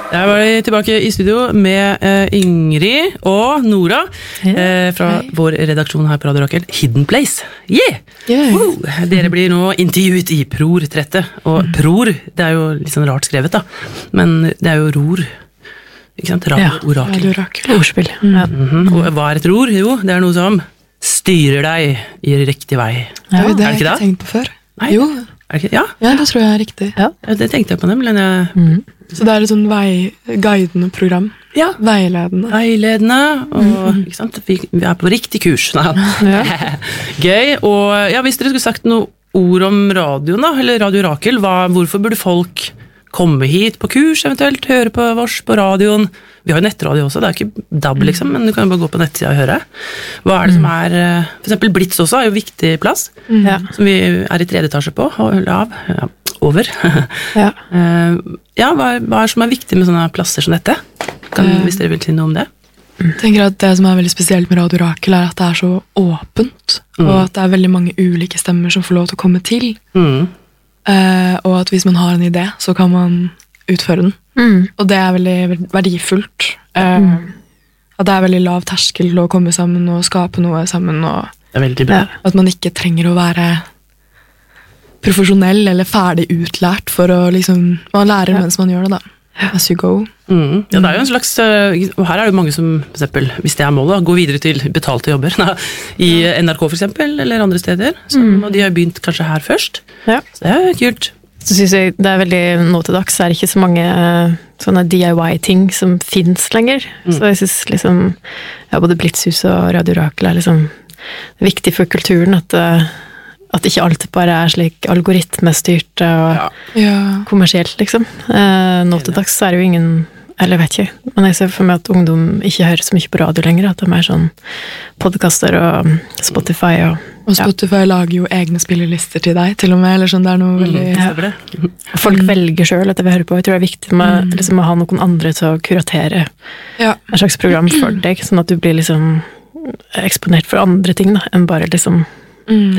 Der var vi tilbake i studio med Ingrid og Nora fra vår redaksjon her på Radio Rakel, Hidden Place. Yeah! Dere blir nå intervjuet i Pror-trettet, og Pror, det jo litt sånn rart skrevet da, men det jo ror, ikke sant? Radio-orakel. Radio-orakel, ordspill. Og hva et ror? Jo, det noe som styrer deg i riktig vei. Ja, det det har jeg ikke tenkt på før. Nei. Jo. Det ikke? Ja, det tror jeg riktig. Ja, det tenkte jeg på nemlig. Så det et sånn guidende program. Ja. Veiledende. Veiledende, og ikke sant? Vi på riktig kurs. Gøy, og ja, hvis dere skulle sagt noe ord om radioen da, eller Radio Rakel, hvorfor burde folk komme hit på kurs eventuelt, høre på vårs på radioen? Vi har jo nettradio også, det ikke DAB liksom, men du kan jo bare gå på nettsida og høre. Hva det som for eksempel Blitz også jo viktig plass, som vi i 3. etasje på, over. Hva som viktig med sånne plasser som dette? Hvis dere vil si noe om det? Jeg tenker at det som veldig spesielt med Radio Rakel at det så åpent, og at det veldig mange ulike stemmer som får lov til å komme til. Og at hvis man har en idé, så kan man utføre den. Og det veldig verdifullt. At det veldig lav terskel å komme sammen og skape noe sammen. Og det veldig bra. At man ikke trenger å være profesjonell eller ferdig utlært for å liksom, man lærer mens man gjør det da. As you go. Ja, det jo en slags, og her det jo mange som, for eksempel, hvis det målet, går videre til betalte jobber, i NRK for eksempel, eller andre steder, og de har begynt kanskje her først. Så det kult. Så synes jeg det veldig, nå til dags det ikke så mange sånne DIY-ting som finnes lenger. Så jeg synes liksom, både Blitzhus og Radio Rakel liksom viktig for kulturen at ikke alt bare slik algoritmestyrt og kommersielt, liksom. Nå til dags det jo ingen, eller vet ikke, men jeg ser for meg at ungdom ikke hører så mye på radio lenger, at de sånn podcaster og Spotify og Spotify lager jo egne spillelister til deg, til og med, eller sånn, det noe veldig... Folk velger selv at de vil høre på. Jeg tror det viktig med liksom, å ha noen andre til å kuratere en slags program for deg, sånn at du blir liksom eksponert for andre ting da, enn bare liksom